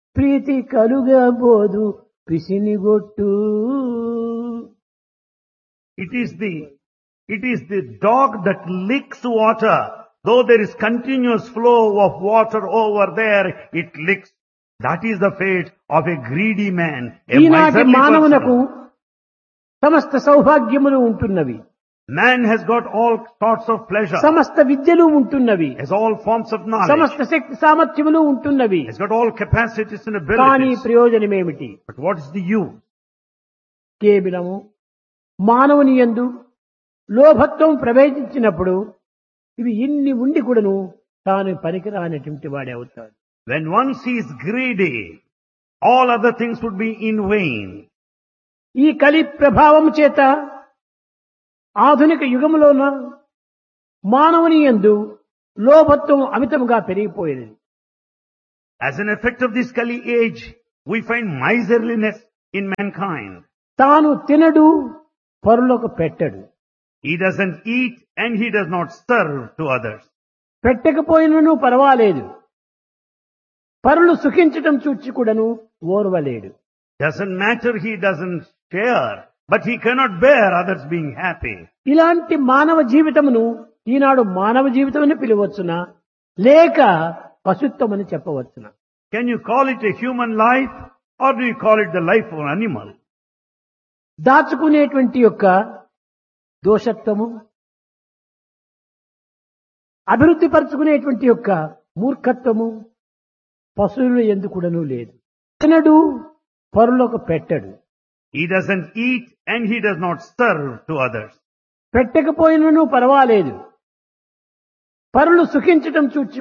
Preethi కలుగబోదు పిసినిగొట్టు. It is the dog that licks water. Though there is continuous flow of water over there, it licks. That is the fate of a greedy man, a ఈనాటి miserly మానవునకు person. సమస్త సౌభాగ్యములు ఉంటున్నవి, Man has got all sorts of pleasure, సమస్త విద్యలు ఉంటున్నవి, has all forms of knowledge, సమస్త శక్తి సామర్థ్యములు ఉంటున్నవి. has got all capacities and కానీ abilities. ప్రయోజనమేమిటి? But what is the use? కేవలము మానవుని యందు లోభత్వం ప్రవేశించినప్పుడు ఇవి ఇన్ని ఉండి కూడాను తాను పనికిరానటువంటి వాడే అవుతాడు. When once he is greedy, all other things would be in vain. ఈ కలి ప్రభావం చేత ఆధునిక యుగములోన మానవుని యందు లోభత్వం అమితంగా పెరిగిపోయినది. As an effect of this Kali age, we find miserliness in mankind. తాను తినడు, పరులకు పెట్టడు. He doesn't eat and he does not serve to others. పెట్టకపోయినను పర్వాలేదు, పరులు సుఖించటం చూచి కూడాను ఓర్వలేడు. Doesn't matter, he doesn't share, but he cannot bear others being happy. ఇలాంటి మానవ జీవితమును ఈనాడు మానవ జీవితం అని పిలవచ్చునా, లేక పశుత్వం అని చెప్పవచ్చునా? Can you call it a human life or do you call it the life of an animal? దాచుకునేటువంటి యొక్క దోషత్వము, అభివృద్ధి పరుచుకునేటువంటి యొక్క మూర్ఖత్వము పశువుల యందు కూడాను లేదు. తినడు, పరులకు పెట్టడు. He doesn't eat and he does not serve to others. పెట్టకపోయినను పర్వాలేదు, పరులు సుఖించటం చూచి